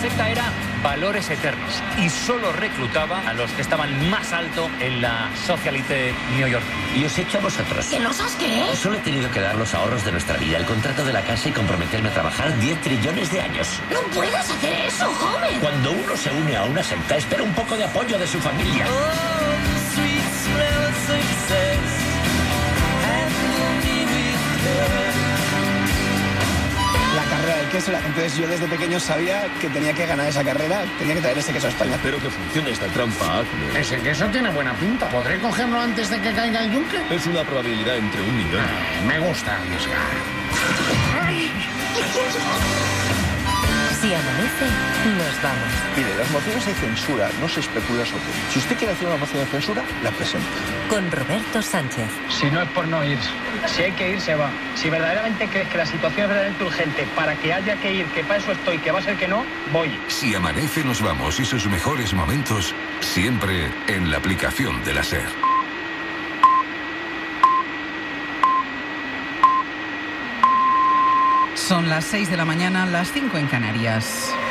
secta era Valores Eternos y solo reclutaba a los que estaban más alto en la socialite New York. Y os he hecho a vosotros. ¿Que nos has qué? Solo he tenido que dar los ahorros de nuestra vida, el contrato de la casa y comprometerme a trabajar 10 trillones de años. No puedes hacer eso, joven. Cuando uno se une a una secta, espera un poco de apoyo de su familia. La carrera del queso, entonces yo desde pequeño sabía que tenía que ganar esa carrera, tenía que traer ese queso a España. Espero que funcione esta trampa, Agnes. Ese queso tiene buena pinta. ¿Podré cogerlo antes de que caiga el yunque? Es una probabilidad entre 1 millón. Me gusta arriesgar. Si amanece, nos vamos. Mire, las mociones de censura no se especula sobre ello. Si usted quiere hacer una moción de censura, la presenta. Con Roberto Sánchez. Si no es por no ir, si hay que ir, se va. Si verdaderamente crees que la situación es verdaderamente urgente para que haya que ir, que para eso estoy, que va a ser que no, voy. Si amanece, nos vamos y sus mejores momentos siempre en la aplicación de la SER. Son las 6 de la mañana, las 5 en Canarias.